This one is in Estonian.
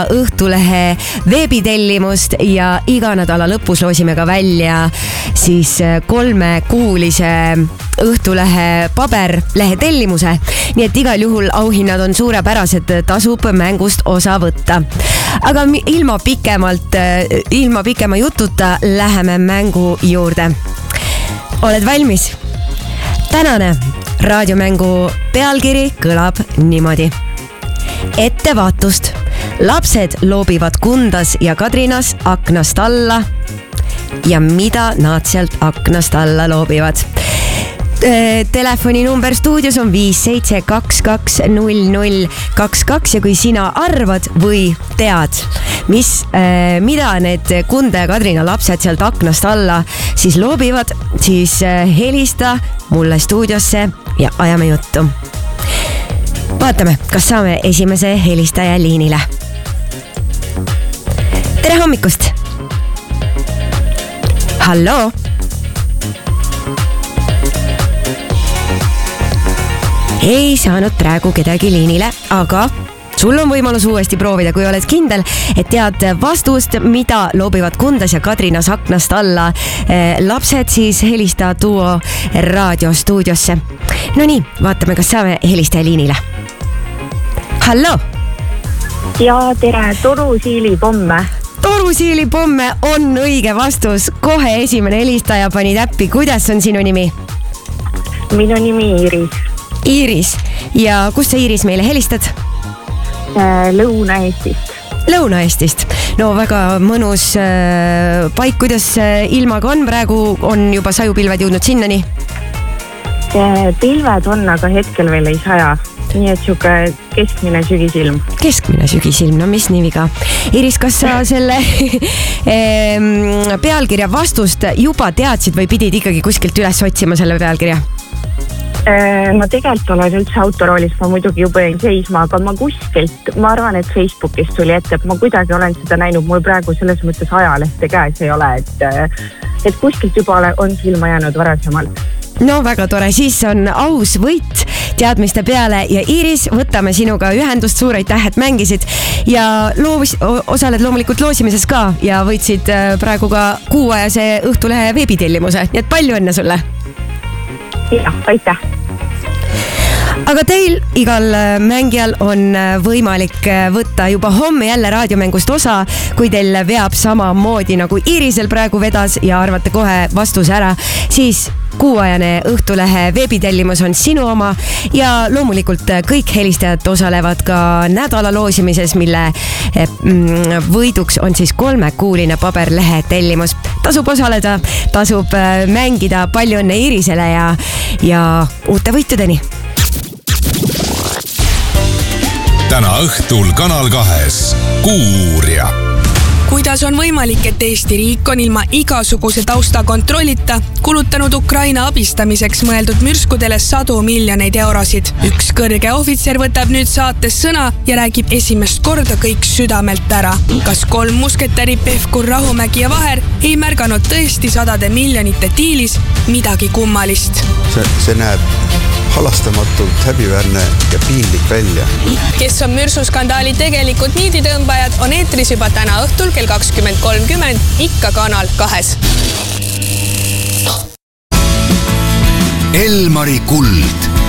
Õhtulehe veebitellimust ja iga nädala lõpus loosime ka välja siis 3-kuulise Õhtulehe paberlehe tellimuse. Nii et igal juhul auhinnad on suurepärased, tasub mängust osa võtta. Aga ilma pikema jututa läheme mängu juurde. Oled valmis? Tänane raadiomängu pealkiri kõlab niimoodi. Ettevaatust. Lapsed loobivad Kundas ja Kadrinas aknast alla. Ja mida nad sealt aknast alla loobivad? Telefoninumber stuudios on 572200022 ja kui sina arvad või tead, mida need Kunda ja Kadrina lapsed sealt aknast alla siis loobivad, siis helista mulle stuudiosse ja ajame juttu. Vaatame, kas saame esimese helistaja liinile. Tere hommikust! Halloo! Ei saanud praegu kedagi liinile, aga sul on võimalus uuesti proovida, kui oled kindel, et tead vastust, mida loobivad Kundas ja Kadrinas aknast alla lapsed, siis helista Duo raadiostuudiosse. No nii, vaatame, kas saame helistaja liinile. Halloo! Ja tere, torusiilipomme. Torusiilipomme on õige vastus. Kohe esimene helistaja pani täppi. Kuidas on sinu nimi? Minu nimi Iiris. Iiris. Ja kus sa Iiris meile helistad? Lõuna-Eestist. Lõuna-Eestist. No väga mõnus paik. Kuidas ilmaga on? Praegu on juba sajupilved jõudnud sinnani? Pilved on, aga hetkel veel ei saja. Nii et siuke keskmine sügisilm. Keskmine sügisilm, no mis nii viga? Iris, kas sa selle pealkirja vastust juba teadsid või pidid ikkagi kuskilt üles otsima selle pealkirja? Ma tegelikult olen üldse autoroolis, ma muidugi juba jäin seisma, aga ma arvan, et Facebookist tuli ette, et ma kuidagi olen seda näinud, mul praegu selles mõttes ajalehte käes ei ole, et kuskilt juba on silma jäänud varasemalt. No väga tore, siis on aus võit teadmiste peale ja Iiris, võtame sinuga ühendust, suur aitäh, et mängisid ja osaled loomulikult loosimises ka ja võitsid praegu ka kuuajase Õhtulehe veebitellimuse, nii et palju õnne sulle! Jah, aitäh! Aga teil, igal mängijal on võimalik võtta juba homme jälle raadiomängust osa, kui teil veab samamoodi nagu Iirisel praegu vedas ja arvate kohe vastuse ära, siis kuuajane Õhtulehe veebitellimus on sinu oma ja loomulikult kõik helistajad osalevad ka nädala loosimises, mille võiduks on siis 3-kuuline paberlehe tellimus. Tasub osaleda, tasub mängida, palju õnne Iirisele ja uute võitudeni! Täna õhtul Kanal 2 Kuuuurija. Kuidas on võimalik, et Eesti riik on ilma igasuguse taustakontrollita kulutanud Ukraina abistamiseks mõeldud mürskudele 100 miljoneid eurosid? Üks kõrge ohvitser võtab nüüd saates sõna ja räägib esimest korda kõik südamelt ära. Kas 3 musketäri Pevkur, Rahumägi ja Vaher ei märganud tõesti 100 miljonite diilis midagi kummalist? See näeb halastamatult häbiväärne ja piinlik välja. Kes on mürsuskandaali tegelikult niiditõmbajad, on eetris juba täna õhtul kell 20.30 ikka Kanal 2. Elmari kuld.